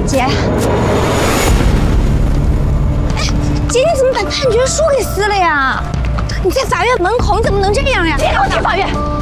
姐，哎，姐，你怎么把判决书给撕了呀？你在法院门口，你怎么能这样呀？别给我进法院！